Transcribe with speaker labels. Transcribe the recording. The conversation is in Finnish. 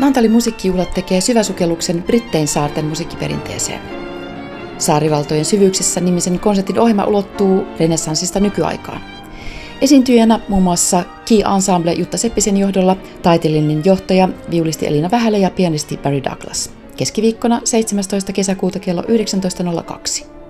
Speaker 1: Naantalin musiikkijuhlat tekee syväsukelluksen Brittein saarten musiikkiperinteeseen. Saarivaltojen syvyyksissä -nimisen konsertin ohjelma ulottuu renessanssista nykyaikaan. Esiintyjänä muun muassa Key Ensemble Jutta Seppisen johdolla, taiteellinen johtaja, viulisti Elina Vähälä ja pianisti Barry Douglas. Keskiviikkona 17. kesäkuuta kello 19.02.